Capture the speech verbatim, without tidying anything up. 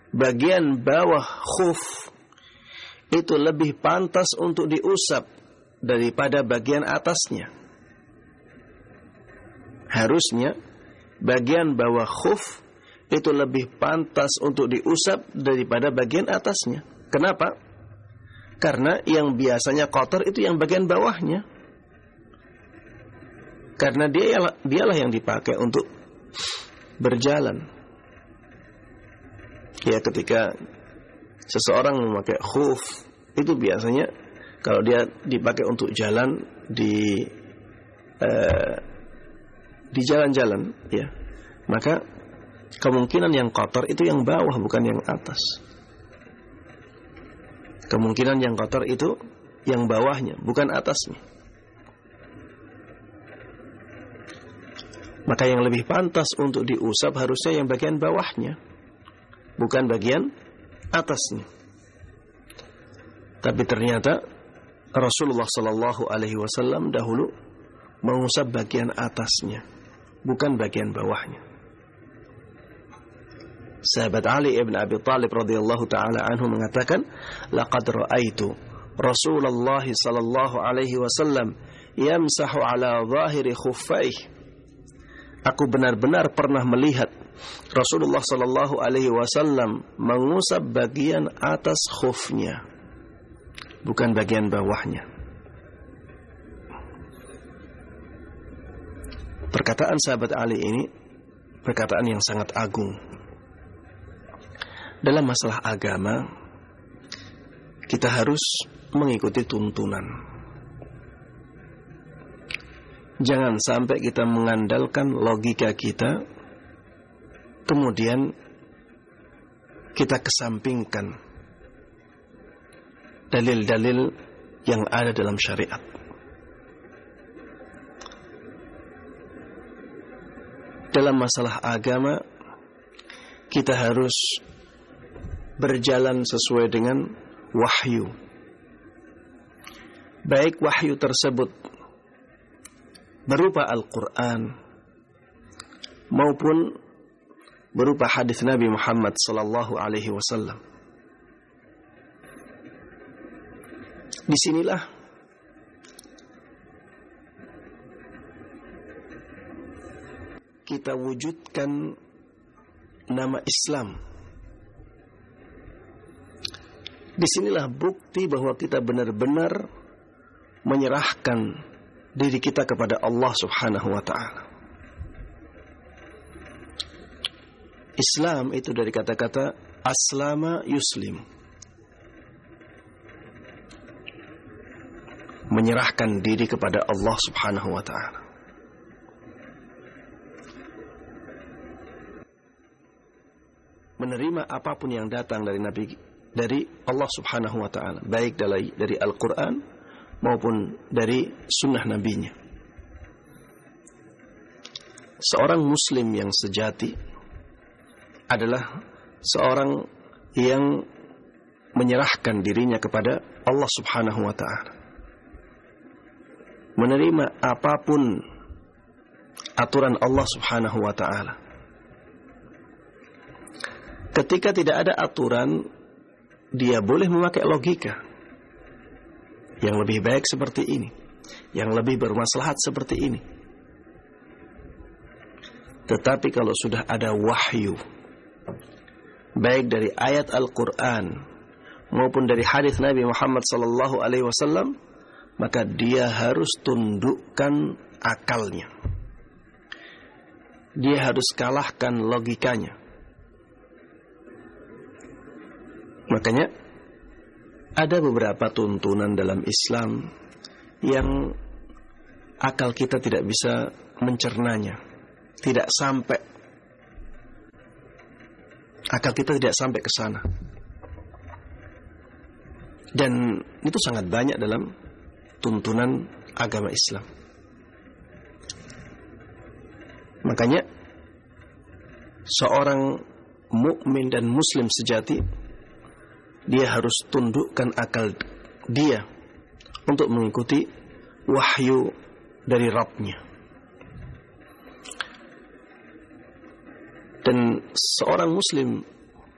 bagian bawah khuf itu lebih pantas untuk diusap daripada bagian atasnya. Harusnya bagian bawah khuf itu lebih pantas untuk diusap daripada bagian atasnya. Kenapa? Karena yang biasanya kotor itu yang bagian bawahnya. Karena dia dialah yang dipakai untuk berjalan. Ya, ketika seseorang memakai khuf itu biasanya kalau dia dipakai untuk jalan di uh, di jalan-jalan, ya, maka kemungkinan yang kotor itu yang bawah, bukan yang atas. Kemungkinan yang kotor itu yang bawahnya, bukan atasnya. Maka yang lebih pantas untuk diusap harusnya yang bagian bawahnya, bukan bagian atasnya. Tapi ternyata Rasulullah sallallahu alaihi wasallam dahulu mengusap bagian atasnya, bukan bagian bawahnya. Sahabat Ali ibn Abi Thalib radhiyallahu taala anhu mengatakan, "Laqad ra'aitu Rasulullah sallallahu alaihi wasallam yamsahu ala zahiri khuffaihi." Aku benar-benar pernah melihat Rasulullah sallallahu alaihi wasallam mengusap bagian atas khufnya, bukan bagian bawahnya. Perkataan sahabat Ali ini perkataan yang sangat agung. Dalam masalah agama, kita harus mengikuti tuntunan. Jangan sampai kita mengandalkan logika kita, kemudian kita kesampingkan dalil-dalil yang ada dalam syariat. Dalam masalah agama, kita harus berjalan sesuai dengan wahyu. Baik wahyu tersebut berupa Al-Quran maupun berupa hadis Nabi Muhammad sallallahu alaihi wasallam. Disinilah kita wujudkan nama Islam. Disinilah bukti bahwa kita benar-benar menyerahkan diri kita kepada Allah subhanahu wa ta'ala. Islam itu dari kata-kata aslama yuslim, menyerahkan diri kepada Allah subhanahu wa ta'ala. Menerima apapun yang datang dari Nabi, dari Allah subhanahu wa ta'ala, baik dari, dari Al-Quran maupun dari sunnah Nabi-Nya. Seorang muslim yang sejati adalah seorang yang menyerahkan dirinya kepada Allah subhanahu wa ta'ala, menerima apapun aturan Allah subhanahu wa ta'ala. Ketika tidak ada aturan, dia boleh memakai logika yang lebih baik seperti ini, yang lebih bermaslahat seperti ini. Tetapi kalau sudah ada wahyu, baik dari ayat Al-Quran maupun dari hadis Nabi Muhammad sallallahu alaihi wasallam, maka dia harus tundukkan akalnya. Dia harus kalahkan logikanya. Makanya ada beberapa tuntunan dalam Islam yang akal kita tidak bisa mencernanya, tidak sampai, akal kita tidak sampai ke sana. Dan itu sangat banyak dalam tuntunan agama Islam. Makanya seorang mukmin dan muslim sejati, dia harus tundukkan akal dia untuk mengikuti wahyu dari Rabb-Nya. Dan seorang muslim